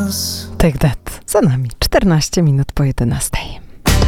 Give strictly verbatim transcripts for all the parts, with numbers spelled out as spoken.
wynos. Take That. Za nami czternaście minut po jedenastej.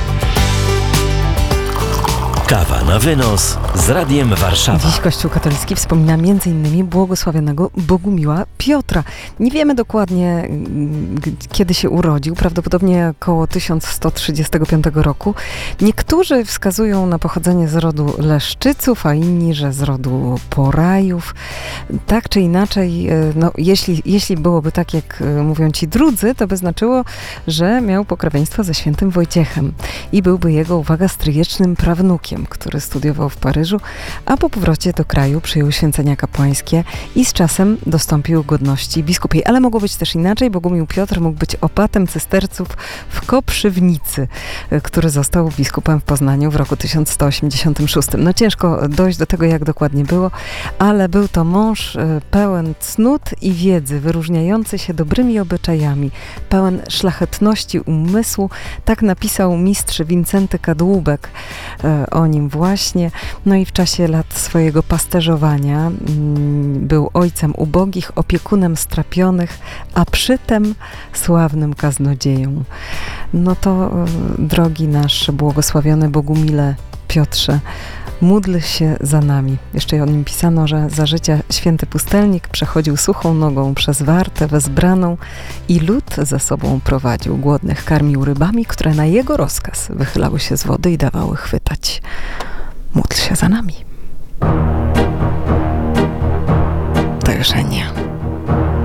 Kawa na wynos z Radiem Warszawa. Dziś Kościół katolicki wspomina między innymi błogosławionego Bogumiła Piotra. Nie wiemy dokładnie, kiedy się urodził, prawdopodobnie około tysiąc sto trzydziestego piątego roku. Niektórzy wskazują na pochodzenie z rodu Leszczyców, a inni, że z rodu Porajów. Tak czy inaczej, no, jeśli, jeśli byłoby tak, jak mówią ci drudzy, to by znaczyło, że miał pokrewieństwo ze świętym Wojciechem i byłby jego, uwaga, stryjecznym prawnukiem, który studiował w Paryżu, a po powrocie do kraju przyjął święcenia kapłańskie i z czasem dostąpił godności biskupiej. Ale mogło być też inaczej. Bogumił Piotr mógł być opatem cysterców w Koprzywnicy, który został biskupem w Poznaniu w roku tysiąc sto osiemdziesiątym szóstym. No ciężko dojść do tego, jak dokładnie było, ale był to mąż pełen cnót i wiedzy, wyróżniający się dobrymi obyczajami, pełen szlachetności umysłu. Tak napisał mistrz Wincenty Kadłubek o nim właśnie. No i w czasie lat swojego pasterzowania mm, był ojcem ubogich, opiekunem strapionych, a przytem sławnym kaznodzieją. No to, drogi nasz błogosławiony Bogumile Piotrze, módl się za nami. Jeszcze o nim pisano, że za życia święty pustelnik przechodził suchą nogą przez wartę wezbraną i lud za sobą prowadził. Głodnych karmił rybami, które na jego rozkaz wychylały się z wody i dawały chwytać. Módl się za nami. Do jutrzenia.